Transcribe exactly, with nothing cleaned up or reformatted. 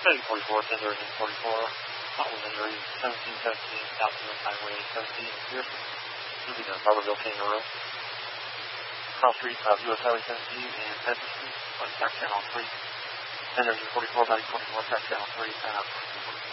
Heading forty-four, sender engine forty-four, hot with injury, seventeen seventeen, Southwest Highway seventeen, Pearson, moving to Barberville Kangaroo. Cross street of U S Highway seventeen and Spencer Street, on track channel three. Sender engine forty-four, bounding forty-four, track channel three, and up.